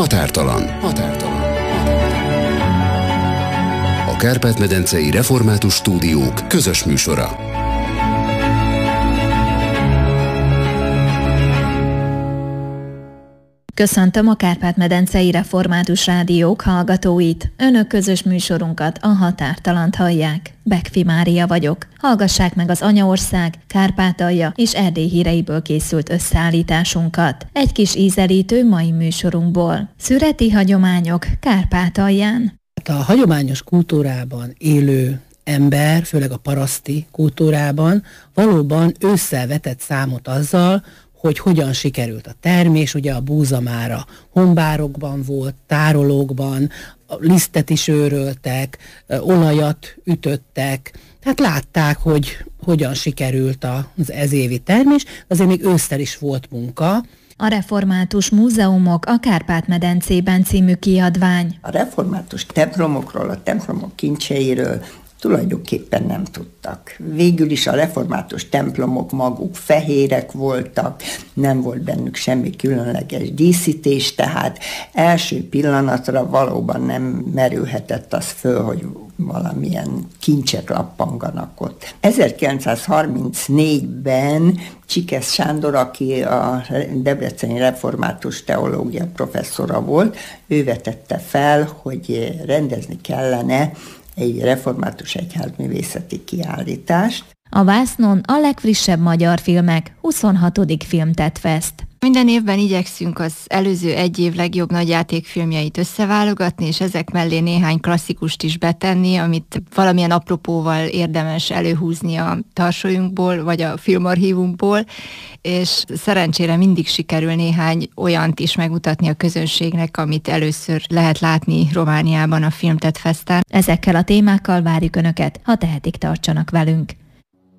Határtalan. A Kárpát-medencei Református Stúdiók közös műsora. Köszöntöm a Kárpát-medencei Református Rádiók hallgatóit. Önök közös műsorunkat, a Határtalant hallják. Bekfi Mária vagyok. Hallgassák meg az Anyaország, Kárpátalja és Erdély híreiből készült összeállításunkat. Egy kis ízelítő mai műsorunkból. Szüreti hagyományok Kárpátalján. A hagyományos kultúrában élő ember, főleg a paraszti kultúrában valóban ősszel vetett számot azzal, hogy hogyan sikerült a termés. Ugye a búza már a honbárokban volt, tárolókban, lisztet is őröltek, olajat ütöttek, tehát látták, hogy hogyan sikerült az ezévi termés, azért még ősszel is volt munka. A Református Múzeumok a Kárpát-medencében című kiadvány. A református templomokról, a templomok kincseiről tulajdonképpen nem tudtak. Végül is a református templomok maguk fehérek voltak, nem volt bennük semmi különleges díszítés, tehát első pillanatra valóban nem merülhetett az föl, hogy valamilyen kincsek lappanganak ott. 1934-ben Csikesz Sándor, aki a debreceni református teológia professzora volt, ő vetette fel, hogy rendezni kellene egy református egyházművészeti kiállítást. A vásznon a legfrissebb magyar filmek 26. Filmtett-Fest. Minden évben igyekszünk az előző egy év legjobb nagyjátékfilmjeit összeválogatni, és ezek mellé néhány klasszikust is betenni, amit valamilyen apropóval érdemes előhúzni a tarsolyunkból, vagy a filmarchívumból, és szerencsére mindig sikerül néhány olyant is megmutatni a közönségnek, amit először lehet látni Romániában a Filmtett-Festen. Ezekkel a témákkal várjuk Önöket, ha tehetik, tartsanak velünk.